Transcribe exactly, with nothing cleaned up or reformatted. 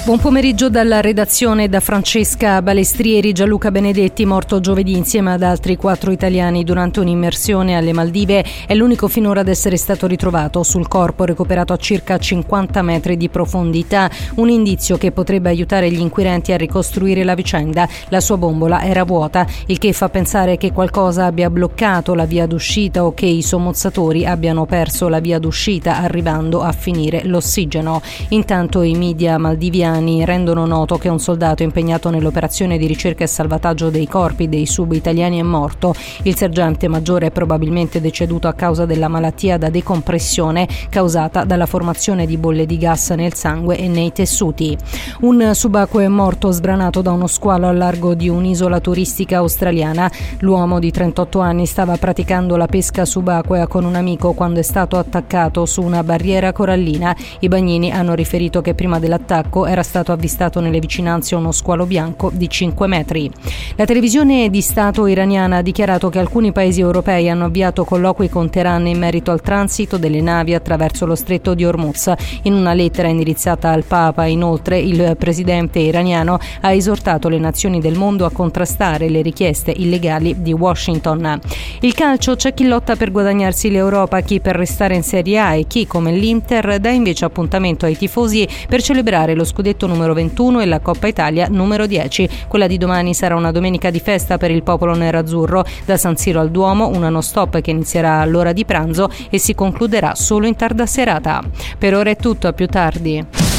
Buon pomeriggio dalla redazione, da Francesca Balestrieri. Gianluca Benedetti, morto giovedì insieme ad altri quattro italiani durante un'immersione alle Maldive, è l'unico finora ad essere stato ritrovato. Sul corpo recuperato a circa cinquanta metri di profondità, un indizio che potrebbe aiutare gli inquirenti a ricostruire la vicenda. La sua bombola era vuota, il che fa pensare che qualcosa abbia bloccato la via d'uscita o che i sommozzatori abbiano perso la via d'uscita arrivando a finire l'ossigeno. Intanto i media maldiviani rendono noto che un soldato impegnato nell'operazione di ricerca e salvataggio dei corpi dei sub-italiani è morto. Il sergente maggiore è probabilmente deceduto a causa della malattia da decompressione causata dalla formazione di bolle di gas nel sangue e nei tessuti. Un subacqueo è morto sbranato da uno squalo al largo di un'isola turistica australiana. L'uomo di trentotto anni stava praticando la pesca subacquea con un amico quando è stato attaccato su una barriera corallina. I bagnini hanno riferito che prima dell'attacco era stato avvistato nelle vicinanze uno squalo bianco di cinque metri. La televisione di Stato iraniana ha dichiarato che alcuni paesi europei hanno avviato colloqui con Teheran in merito al transito delle navi attraverso lo stretto di Hormuz. In una lettera indirizzata al Papa, inoltre, il presidente iraniano ha esortato le nazioni del mondo a contrastare le richieste illegali di Washington. Il calcio: c'è chi lotta per guadagnarsi l'Europa, chi per restare in Serie A e chi, come l'Inter, dà invece appuntamento ai tifosi per celebrare lo scudetto numero ventuno e la Coppa Italia numero dieci. Quella di domani sarà una domenica di festa per il popolo nerazzurro. Da San Siro al Duomo una non stop che inizierà all'ora di pranzo e si concluderà solo in tarda serata. Per ora è tutto, a più tardi.